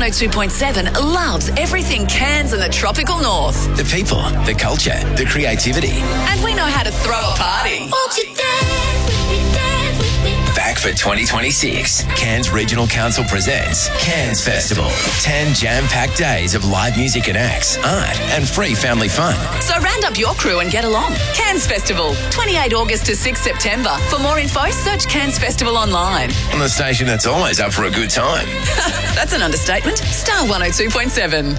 102.7 loves everything Cairns and the tropical north. The people, the culture, the creativity. And we know how to throw a party. Back for 2026, Cairns Regional Council presents Cairns Festival. 10 jam-packed days of live music and acts, art and free family fun. So round up your crew and get along. Cairns Festival, 28 August to 6 September. For more info, search Cairns Festival online. On the station that's always up for a good time. That's an understatement. Star 102.7.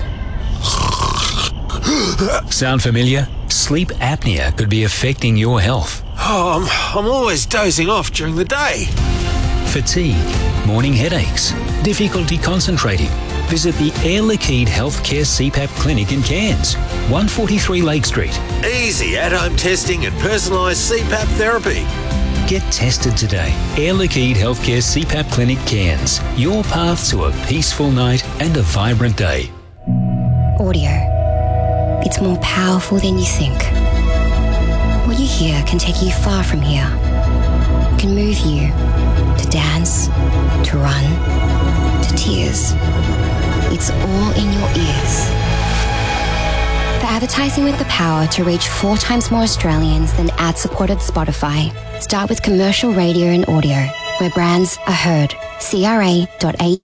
Sound familiar? Sleep apnea could be affecting your health. Oh, I'm always dozing off during the day. Fatigue, morning headaches, difficulty concentrating. Visit the Air Liquide Healthcare CPAP Clinic in Cairns, 143 Lake Street. Easy at-home testing and personalised CPAP therapy. Get tested today. Air Liquide Healthcare CPAP Clinic Cairns. Your path to a peaceful night and a vibrant day. Audio. It's more powerful than you think. What you hear can take you far from here. It can move you to dance, to run, to tears. It's all in your ears. For advertising with the power to reach 4 times more Australians than ad-supported Spotify, start with commercial radio and audio, where brands are heard. CRA.au.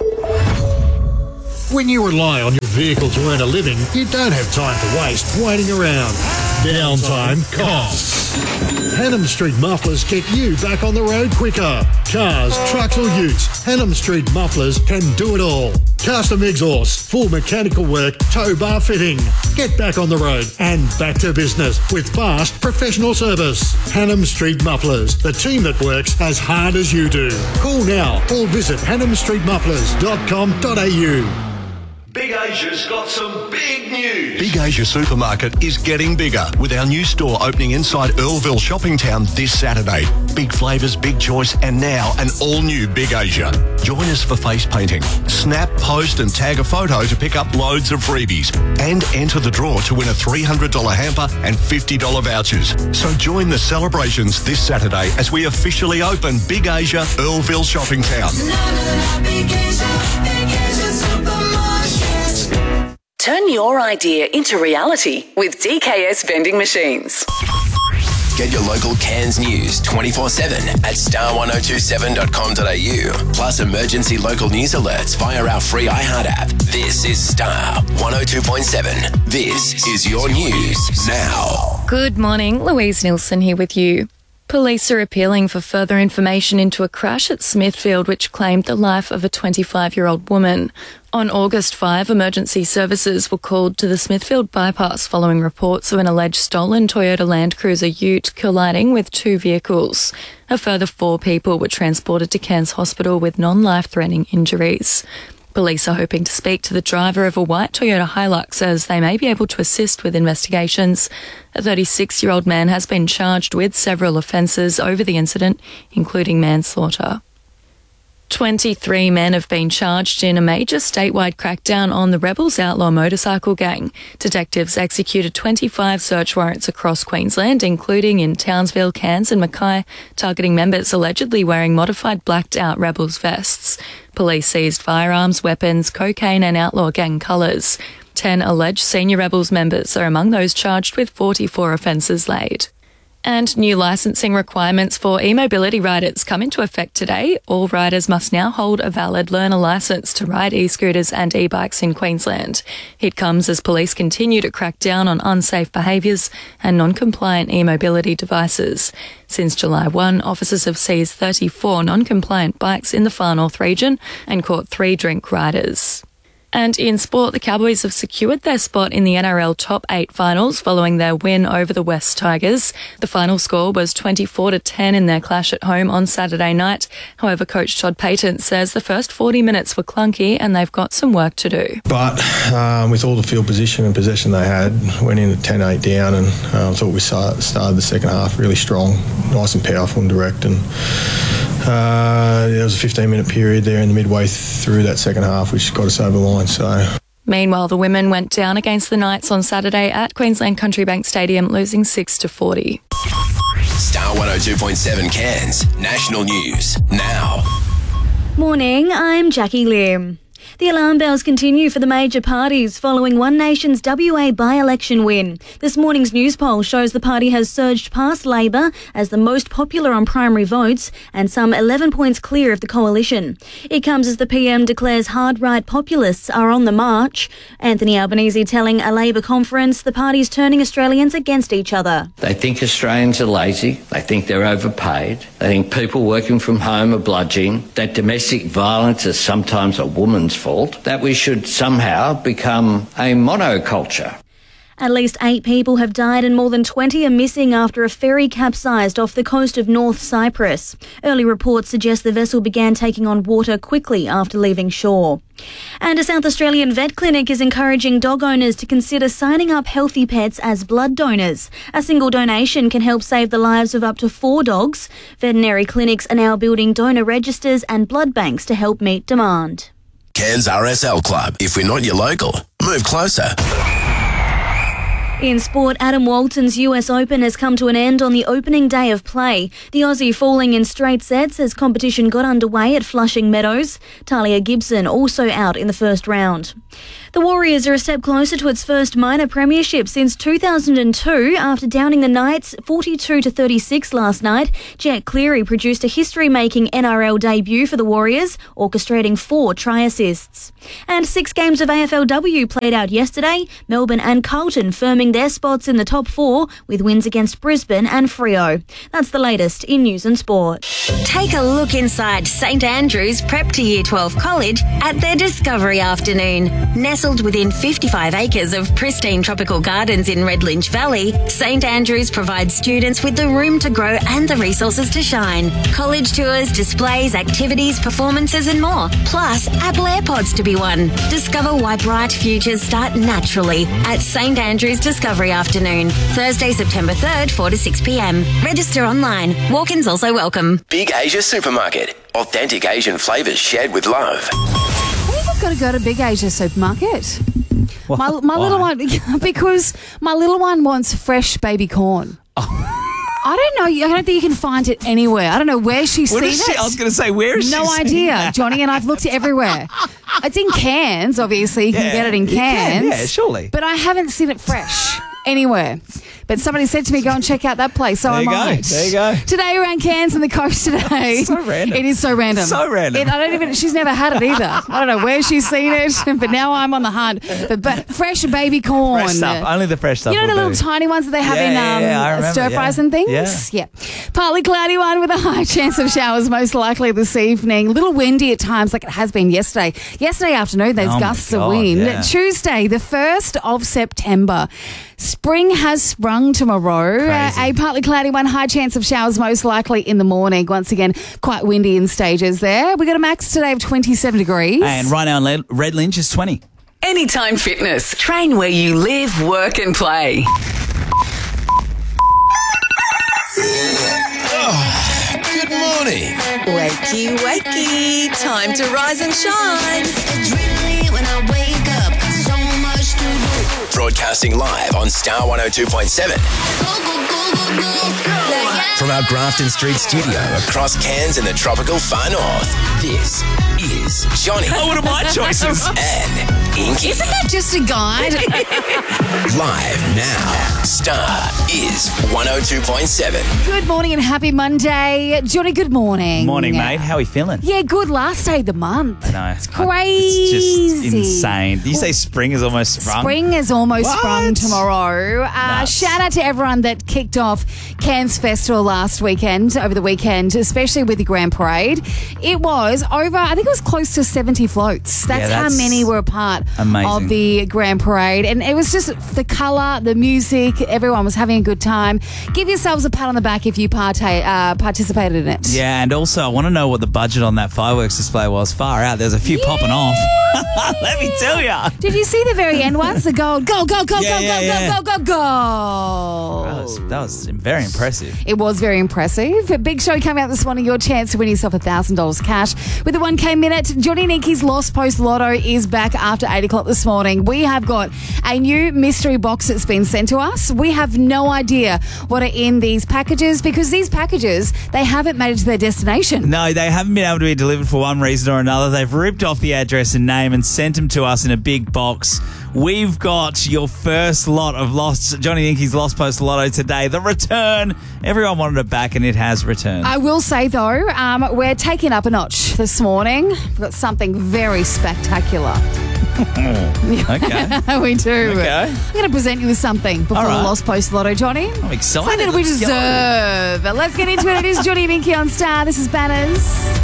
When you rely on your vehicle to earn a living, you don't have time to waste waiting around. Downtime costs. Hannam Street Mufflers get you back on the road quicker. Cars, trucks or utes, Hannam Street Mufflers can do it all. Custom exhaust, full mechanical work, tow bar fitting. Get back on the road and back to business with fast professional service. Hannam Street Mufflers, the team that works as hard as you do. Call now or visit hannamstreetmufflers.com.au. Big Asia's got some big news. Big Asia Supermarket is getting bigger with our new store opening inside Earlville Shopping Town this Saturday. Big flavours, big choice, and now an all-new Big Asia. Join us for face painting. Snap, post and tag a photo to pick up loads of freebies and enter the draw to win a $300 hamper and $50 vouchers. So join the celebrations this Saturday as we officially open Big Asia Earlville Shopping Town. Turn your idea into reality with DKS Vending Machines. Get your local Cairns news 24/7 at star1027.com.au. Plus emergency local news alerts via our free iHeart app. This is Star 102.7. This is your news now. Good morning, Louise Nilsson here with you. Police are appealing for further information into a crash at Smithfield which claimed the life of a 25-year-old woman. On August 5, emergency services were called to the Smithfield bypass following reports of an alleged stolen Toyota Land Cruiser ute colliding with 2 vehicles. A further 4 people were transported to Cairns Hospital with non-life-threatening injuries. Police are hoping to speak to the driver of a white Toyota Hilux as they may be able to assist with investigations. A 36-year-old man has been charged with several offences over the incident, including manslaughter. 23 men have been charged in a major statewide crackdown on the Rebels Outlaw motorcycle gang. Detectives executed 25 search warrants across Queensland, including in Townsville, Cairns and Mackay, targeting members allegedly wearing modified blacked-out Rebels vests. Police seized firearms, weapons, cocaine and outlaw gang colours. 10 alleged senior Rebels members are among those charged with 44 offences laid. And new licensing requirements for e-mobility riders come into effect today. All riders must now hold a valid learner licence to ride e-scooters and e-bikes in Queensland. It comes as police continue to crack down on unsafe behaviours and non-compliant e-mobility devices. Since July 1, officers have seized 34 non-compliant bikes in the Far North region and caught 3 drink riders. And in sport, the Cowboys have secured their spot in the NRL Top 8 finals following their win over the West Tigers. The final score was 24-10 in their clash at home on Saturday night. However, coach Todd Payton says the first 40 minutes were clunky and they've got some work to do. But with all the field position and possession they had, went in at 10-8 down and thought we started the second half really strong, nice and powerful and direct. And there was a 15-minute period there in the midway through that second half which got us over the line. Meanwhile, the women went down against the Knights on Saturday at Queensland Country Bank Stadium, losing 6-40. Star 102.7 Cairns, national news now. Morning, I'm Jackie Lim. The alarm bells continue for the major parties following One Nation's WA by-election win. This morning's news poll shows the party has surged past Labor as the most popular on primary votes and some 11 points clear of the coalition. It comes as the PM declares hard-right populists are on the march. Anthony Albanese telling a Labor conference the party's turning Australians against each other. They think Australians are lazy, they think they're overpaid, they think people working from home are bludgeoning, that domestic violence is sometimes a woman's fault, that we should somehow become a monoculture. At least 8 people have died and more than 20 are missing after a ferry capsized off the coast of North Cyprus. Early reports suggest the vessel began taking on water quickly after leaving shore. And a South Australian vet clinic is encouraging dog owners to consider signing up healthy pets as blood donors. A single donation can help save the lives of up to 4 dogs. Veterinary clinics are now building donor registers and blood banks to help meet demand. Cairns RSL Club. If we're not your local, move closer. In sport, Adam Walton's US Open has come to an end on the opening day of play. The Aussie falling in straight sets as competition got underway at Flushing Meadows. Talia Gibson also out in the first round. The Warriors are a step closer to its first minor premiership since 2002 after downing the Knights 42-36 last night. Jet Cleary produced a history-making NRL debut for the Warriors, orchestrating 4 try assists. And 6 games of AFLW played out yesterday. Melbourne and Carlton firming their spots in the top 4 with wins against Brisbane and Freo. That's the latest in news and sport. Take a look inside St Andrews Prep to Year 12 College at their Discovery Afternoon. Nestled within 55 acres of pristine tropical gardens in Redlinch Valley, St Andrews provides students with the room to grow and the resources to shine. College tours, displays, activities, performances and more. Plus, Apple AirPods to be won. Discover why bright futures start naturally at St Andrews Discovery Afternoon. Thursday, September 3rd, 4 to 6 p.m. Register online. Walk-ins also welcome. Big Asia Supermarket. Authentic Asian flavours shared with love. I've got to go to Big Asia Supermarket. My little one, because my little one wants fresh baby corn. I don't know. I don't think you can find it anywhere. I don't know where she's seen it. I was going to say, where is she? No idea, Johnny, and I've looked everywhere. It's in cans, obviously. You can get it in cans. Yeah, surely. But I haven't seen it fresh anywhere. But somebody said to me, go and check out that place, so I might. There you go. Today around Cairns and the coast today. So random. It is so random. So random. She's never had it either. I don't know where she's seen it, but now I'm on the hunt. But fresh baby corn. Fresh stuff. Only the fresh stuff. You know the little tiny ones that they have in stir fries and things? Yeah. Partly cloudy one with a high chance of showers most likely this evening. A little windy at times like it has been yesterday. Yesterday afternoon, those gusts of wind. Yeah. Tuesday, the 1st of September. Spring has sprung tomorrow. A partly cloudy one, high chance of showers most likely in the morning. Once again, quite windy in stages there. We got a max today of 27 degrees. And right now in Redlinch is 20. Anytime Fitness. Train where you live, work and play. Good morning. Wakey, wakey. Time to rise and shine. When I wake up, so much to do. Broadcasting live on Star 102.7. From our Grafton Street studio across Cairns in the tropical far north, this is Johnny. Oh, what are my choices? And Inky. Isn't that just a guide? Live now. Star is 102.7. Good morning and happy Monday. Johnny, good morning. Morning, mate. How are you feeling? Yeah, good. Last day of the month. I know. It's crazy. It's just insane. Did you say spring is almost sprung? Spring is almost sprung tomorrow. Shout out to everyone that kicked off Cairns Festival over the weekend, especially with the Grand Parade. It was over, I think it was close to 70 floats. That's how many were a part of the Grand Parade. And it was just the colour, the music, everyone was having a good time. Give yourselves a pat on the back if you participated in it. Yeah, and also I want to know what the budget on that fireworks display was. Far out. There's a few popping off. Let me tell you. Did you see the very end ones? The gold, go, go, go, Yeah, go, yeah, go, yeah. go, go, go, go. That was very impressive. It was very impressive. A big show coming out this morning. Your chance to win yourself $1,000 cash with the 1K minute. Johnny Nicky's Lost Post Lotto is back after 8 o'clock this morning. We have got a new mystery box that's been sent to us. We have no idea what are in these packages because these packages, they haven't made it to their destination. No, they haven't been able to be delivered for one reason or another. They've ripped off the address and name name and sent them to us in a big box. We've got your first lot of Johnny Inky's Lost Post Lotto today. The return. Everyone wanted it back, and it has returned. I will say, though, we're taking up a notch this morning. We've got something very spectacular. Okay. We do. Okay. I'm going to present you with something before All right. the Lost Post Lotto, Johnny. I'm excited. Something that we Let's go. deserve. Let's get into it. It is Johnny and Inky on Star. This is Banners.